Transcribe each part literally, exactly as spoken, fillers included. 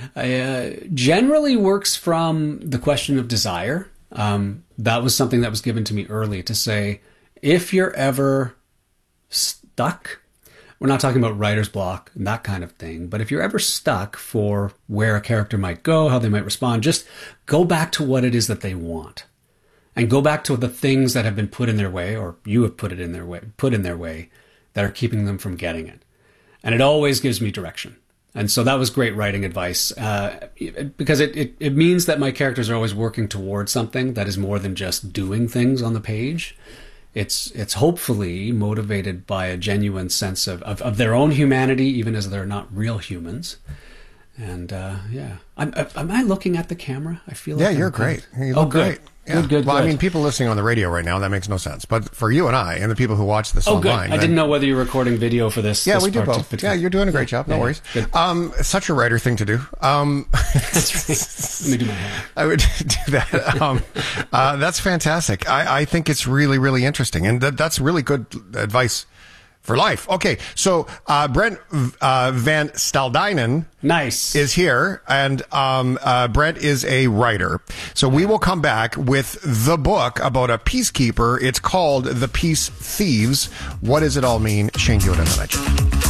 uh, generally works from the question of desire. Um, that was something that was given to me early to say, if you're ever stuck, we're not talking about writer's block and that kind of thing, but if you're ever stuck for where a character might go, how they might respond, just go back to what it is that they want. And go back to the things that have been put in their way, or you have put it in their way, put in their way, that are keeping them from getting it. And it always gives me direction. And so that was great writing advice, uh, because it, it, it means that my characters are always working towards something that is more than just doing things on the page. It's it's hopefully motivated by a genuine sense of, of, of their own humanity, even as they're not real humans. And uh, yeah, I'm, am I looking at the camera? I feel like yeah, I'm you're good. great. You oh, look good. great. Yeah. Good, good, well, good. I mean, people listening on the radio right now, that makes no sense. But for you and I, and the people who watch this oh, online... good. I didn't know whether you were recording video for this. Yeah, this we do both. particular- Yeah, you're doing a great job. No yeah, worries. Good. Um, such a writer thing to do. Um, That's right. Let me do my hair. I would do that. Um, uh, that's fantastic. I, I think it's really, really interesting. And that, that's really good advice for life. Okay, so uh, Brent uh, Van Staldynen nice. is here, and um, uh, Brent is a writer. So we will come back with the book about a peacekeeper. It's called The Peace Thieves. What does it all mean? Shane Hewitt and the Legend.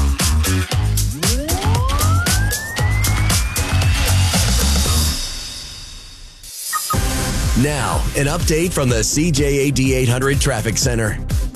Now, an update from the C J A D eight hundred Traffic Center.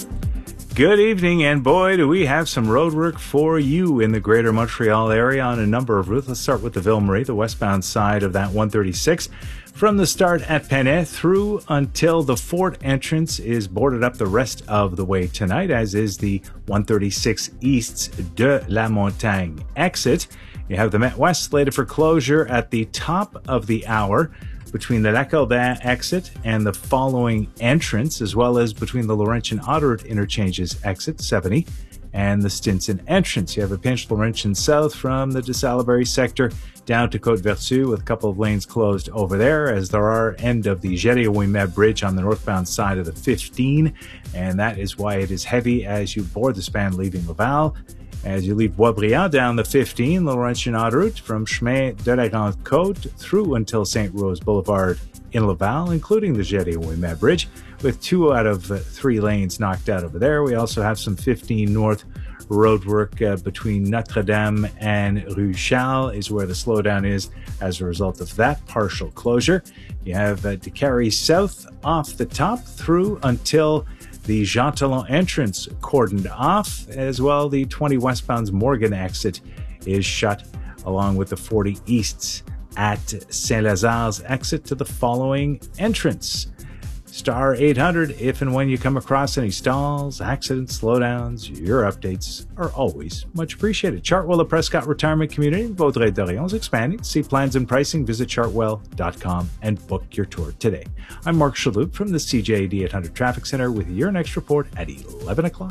Good evening, and boy, do we have some road work for you in the greater Montreal area on a number of routes. Let's start with the Ville-Marie, the westbound side of that one thirty-six. From the start at Pennet through until the Fort entrance is boarded up the rest of the way tonight, as is the one thirty-six East's de la Montagne exit. You have the Met West slated for closure at the top of the hour between the Lac-Audin exit and the following entrance, as well as between the Laurentian Autoroute interchanges exit seventy and the Stinson entrance. You have a pinch Laurentian South from the de Salaberry sector down to Côte-Vertu with a couple of lanes closed over there, as there are end of the Géry-Ouimet Bridge on the northbound side of the fifteen, and that is why it is heavy as you board the span leaving Laval. As you leave Boisbriand down the fifteen, Laurentian Autoroute from Chemin de la Grande Côte through until Saint Rose Boulevard in Laval, including the Géry-Ouimet Bridge, with two out of uh, three lanes knocked out over there. We also have some fifteen north roadwork uh, between Notre-Dame and Rue Charles is where the slowdown is as a result of that partial closure. You have uh, Décarie South off the top through until the Jean Talon entrance cordoned off, as well the twenty westbound's Morgan exit is shut, along with the forty easts at Saint-Lazar's exit to the following entrance. Star eight hundred, if and when you come across any stalls, accidents, slowdowns, your updates are always much appreciated. Chartwell, the Prescott Retirement Community in Vaudreuil-Dorion is expanding. See plans and pricing, visit chartwell dot com and book your tour today. I'm Mark Shalhoub from the C J A D eight hundred Traffic Center with your next report at eleven o'clock.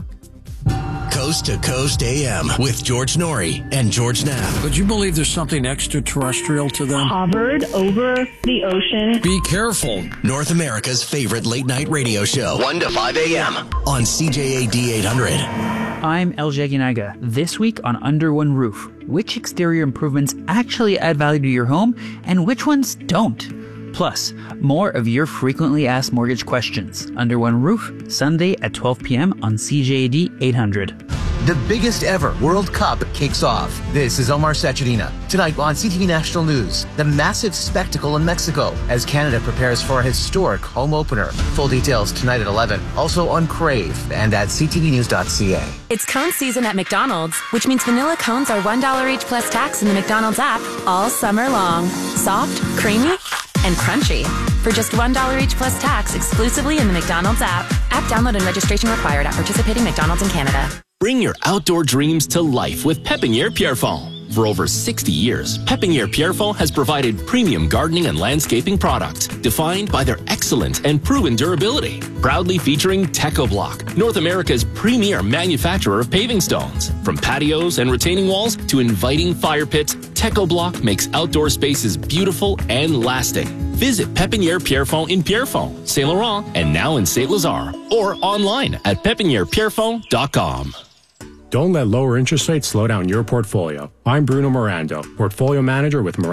Coast to Coast A M with George Norrie and George Knapp. Would you believe there's something extraterrestrial to them? Hovered over the ocean. Be careful. North America's favorite late night radio show, one to five a.m. on C J A D eight hundred. I'm El Jaginaga. This week on Under One Roof, which exterior improvements actually add value to your home and which ones don't? Plus, more of your frequently asked mortgage questions. Under One Roof, Sunday at twelve p.m. on C J A D eight hundred. The biggest ever World Cup kicks off. This is Omar Sachedina. Tonight on C T V National News, the massive spectacle in Mexico as Canada prepares for a historic home opener. Full details tonight at eleven. Also on Crave and at c t v news dot c a. It's cone season at McDonald's, which means vanilla cones are one dollar each plus tax in the McDonald's app all summer long. Soft, creamy, and crunchy. For just one dollar each plus tax exclusively in the McDonald's app. App download and registration required at participating McDonald's in Canada. Bring your outdoor dreams to life with Pépinière Pierrefonds. For over sixty years, Pépinière Pierrefonds has provided premium gardening and landscaping products defined by their excellent and proven durability. Proudly featuring TechoBlock, North America's premier manufacturer of paving stones. From patios and retaining walls to inviting fire pits, TechoBlock makes outdoor spaces beautiful and lasting. Visit Pépinière Pierrefonds in Pierrefonds, Saint Laurent, and now in Saint Lazare, or online at pépinière pierrefonds dot com. Don't let lower interest rates slow down your portfolio. I'm Bruno Morando, Portfolio Manager with Morando.